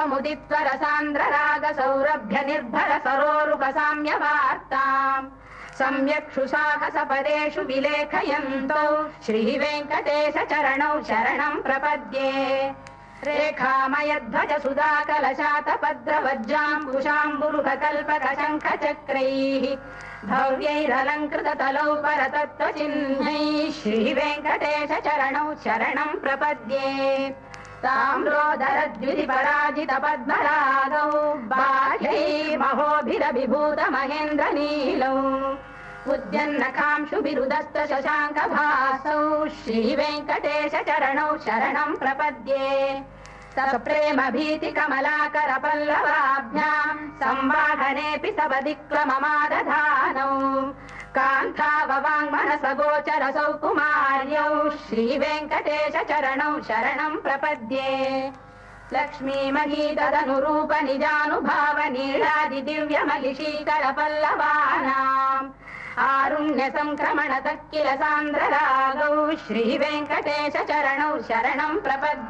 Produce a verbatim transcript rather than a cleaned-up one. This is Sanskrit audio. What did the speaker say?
समुदित्वर सान्द्र राग सौरभ्य निर्भर सरोरुह साम्य वार्ताम् सम्यक् सुसाहस पदेषु विलेखयन्तौ श्रीवेङ्कटेश चरणौ शरणम् प्रपद्ये रेखामयध्वज सुधाकलशातपद्रवज्राम्बुशाम्बुरुह कल्पक शङ्ख चक्रैः भव्यैरलङ्कृत तलौ परतत्त्वचिह्नैः श्रीवेङ्कटेश चरणौ शरणम् प्रपद्ये ताम्रोदरद्विधि पराजित पद्मरागौ बाह्यैर्महोभिरभिभूत महेन्द्र नीलौ उद्यन्नकांशुभिरुदस्त शशाङ्क भासौ श्रीवेङ्कटेश चरणौ शरणम् प्रपद्ये सप्रेम भीति कमलाकर पल्लवाभ्याम् संवाहनेऽपि सवदिक्लममादधानौ कान्ताववाङ्मनस गोचर सौकुमार्यौ श्रीवेङ्कटेश चरणौ शरणम् प्रपद्ये लक्ष्मी महीतदनुरूप निजानुभाव नीलादि दिव्यमलिशीकर पल्लवानाम् आरुण्य संक्रमण तक्किल सान्द्र रागौ श्रीवेङ्कटेश चरणौ शरणम् प्रपद्ये।